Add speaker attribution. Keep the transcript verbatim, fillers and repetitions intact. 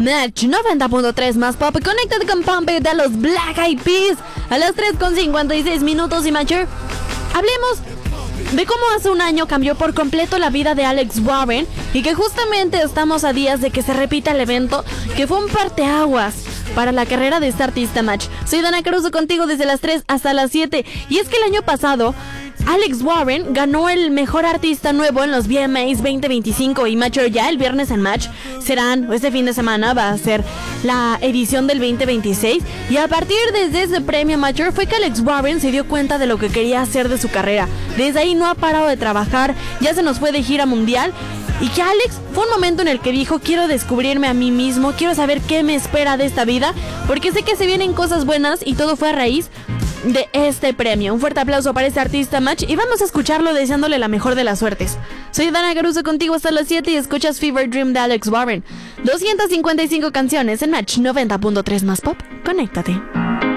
Speaker 1: Match noventa punto tres más pop. Conéctate con Pump It de los Black Eyed Peas a las tres con cincuenta y seis minutos. Y Matcher, hablemos de cómo hace un año cambió por completo la vida de Alex Warren y que justamente estamos a días de que se repita el evento que fue un parteaguas para la carrera de este artista. Match, soy Dana Caruso contigo desde las tres hasta las siete. Y es que el año pasado Alex Warren ganó el mejor artista nuevo en los V M As veinte veinticinco. Y Matcher, ya el viernes en Match serán, este fin de semana va a ser la edición del veinte veintiséis. Y a partir desde ese premio, Matcher, fue que Alex Warren se dio cuenta de lo que quería hacer de su carrera. Desde ahí no ha parado de trabajar, ya se nos fue de gira mundial. Y que Alex fue un momento en el que dijo: quiero descubrirme a mí mismo, quiero saber qué me espera de esta vida, porque sé que se vienen cosas buenas, y todo fue a raíz de este premio. Un fuerte aplauso para este artista, Match, y vamos a escucharlo deseándole la mejor de las suertes. Soy Dana Caruso contigo hasta las siete y escuchas Fever Dream de Alex Warren. doscientas cincuenta y cinco canciones en Match noventa punto tres más pop. Conéctate.